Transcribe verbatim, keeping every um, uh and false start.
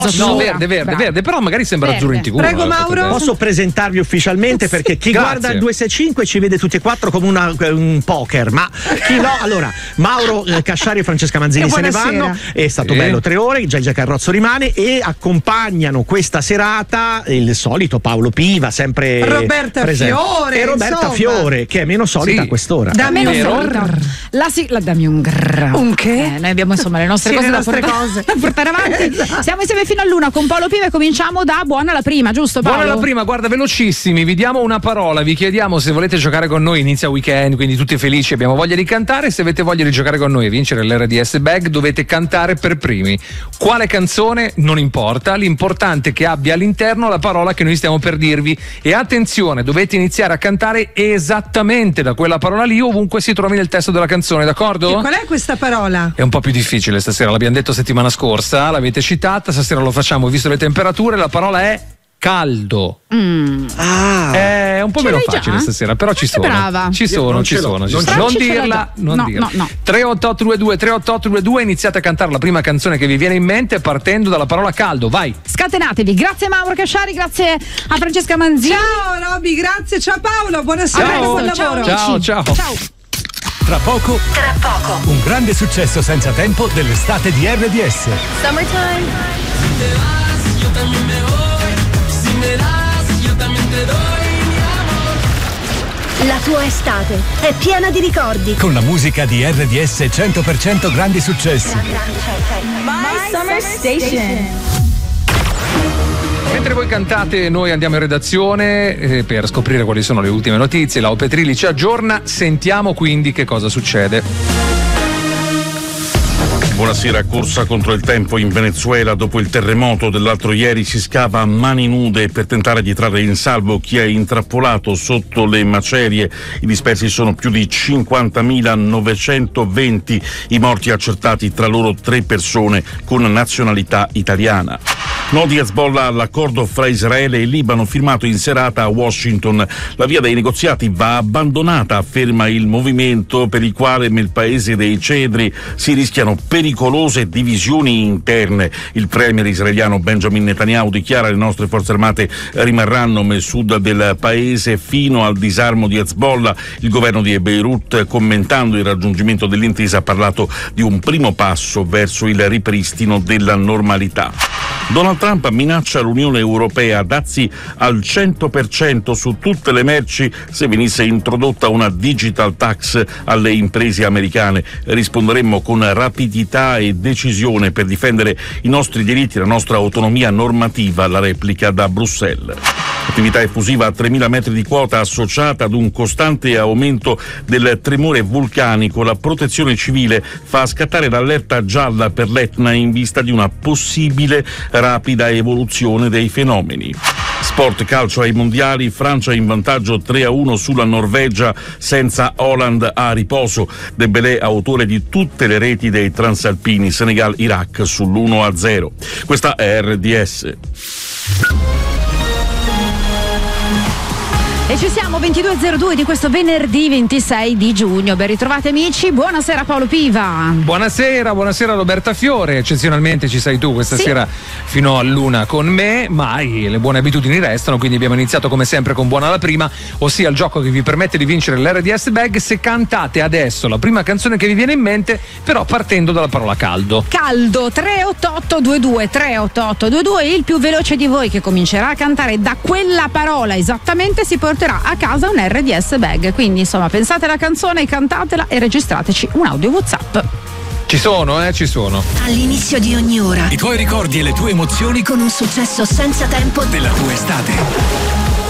No, verde, verde, Bravo. verde, però magari sembra verde. azzurro in tivù. Prego, Mauro. Posso presentarvi ufficialmente perché chi Grazie. guarda il due sei cinque ci vede tutti e quattro come una, un poker, ma chi no? Allora, Mauro eh, Casciari e Francesca Manzini se ne vanno, è stato sì. bello tre ore, Giangia Carrozzo rimane e accompagnano questa serata il solito Paolo Piva, sempre Roberta presente. Fiore e Roberta insomma. Fiore, che è meno solita Sì. a quest'ora. Da meno solita. La sigla, dammi un grrr. Un che? Eh, noi abbiamo insomma le nostre Sì, cose le da nostre portare, cose. da portare avanti. Esatto. Siamo insieme fino all'una con Paolo Piva e cominciamo da buona la prima, giusto Paolo? Buona la prima, guarda, velocissimi, vi diamo una parola, vi chiediamo se volete giocare con noi, inizia weekend, quindi tutti felici, abbiamo voglia di cantare, se avete voglia di giocare con noi e vincere l'R D S Bag dovete cantare per primi. Quale canzone? Non importa, l'importante è che abbia all'interno la parola che noi stiamo per dirvi e attenzione, dovete iniziare a cantare esattamente da quella parola lì ovunque si trovi nel testo della canzone, d'accordo? E qual è questa parola? È un po' più difficile stasera, l'abbiamo detto settimana scorsa, l'avete citata, stasera lo facciamo visto le temperature, la parola è caldo. Mm. Ah. È un po' Ce meno l'hai già? facile stasera, però ci Che sono. brava. Ci Io sono, non ci ce l'ho. sono. ci Non sono. ce l'ho. Non Franci ce l'ha dirla, già. non No, dirla. no, no. tre otto otto due due tre otto otto due due, iniziate a cantare la prima canzone che vi viene in mente partendo dalla parola caldo, vai. Scatenatevi, grazie Mauro Casciari, grazie a Francesca Manzini. Ciao Roby, grazie, ciao Paolo, buonasera e Ciao. buon Ciao, lavoro. Ciao, ciao. Ciao. Tra poco, Tra poco. un grande successo senza tempo dell'estate di R D S. Summertime. La tua estate è piena di ricordi. Con la musica di R D S cento per cento grandi successi. My Summer Station. Mentre voi cantate, noi andiamo in redazione eh, per scoprire quali sono le ultime notizie. Lau Petrilli ci aggiorna. Sentiamo quindi che cosa succede. Buonasera, corsa contro il tempo in Venezuela. Dopo il terremoto dell'altro ieri si scava a mani nude per tentare di trarre in salvo chi è intrappolato sotto le macerie. I dispersi sono più di cinquantamilanovecentoventi, i morti accertati, tra loro tre persone con nazionalità italiana. No di Hezbollah all'accordo fra Israele e Libano firmato in serata a Washington. La via dei negoziati va abbandonata, afferma il movimento, per il quale nel paese dei cedri si rischiano pericolose divisioni interne. Il premier israeliano Benjamin Netanyahu dichiara: le nostre forze armate rimarranno nel sud del paese fino al disarmo di Hezbollah. Il governo di Beirut, commentando il raggiungimento dell'intesa, ha parlato di un primo passo verso il ripristino della normalità. Donald Trump minaccia l'Unione Europea dazi al cento per cento su tutte le merci se venisse introdotta una digital tax alle imprese americane. Risponderemmo con rapidità e decisione per difendere i nostri diritti e la nostra autonomia normativa, la replica da Bruxelles. Attività effusiva a tremila metri di quota associata ad un costante aumento del tremore vulcanico. La protezione civile fa scattare l'allerta gialla per l'Etna in vista di una possibile rapida evoluzione dei fenomeni. Sport, calcio ai mondiali, Francia in vantaggio tre a uno sulla Norvegia senza Haaland a riposo. Dembélé, autore di tutte le reti dei transalpini. Senegal-Iraq sull'uno a zero. Questa è R D S. E ci siamo, ventidue e zero due di questo venerdì ventisei di giugno. Ben ritrovati amici, buonasera Paolo Piva. Buonasera, buonasera Roberta Fiore. Eccezionalmente ci sei tu questa Sì. sera fino all'una con me, ma le buone abitudini restano, quindi abbiamo iniziato come sempre con buona la prima, ossia il gioco che vi permette di vincere l'R D S Bag se cantate adesso la prima canzone che vi viene in mente, però partendo dalla parola caldo. Caldo, tre otto otto due due tre otto otto due due, il più veloce di voi che comincerà a cantare da quella parola esattamente si porterà a casa un R D S Bag. Quindi insomma pensate alla canzone, cantatela e registrateci un audio WhatsApp. Ci sono, eh, ci sono. All'inizio di ogni ora, I tuoi ricordi e le tue emozioni con un successo senza tempo della tua estate.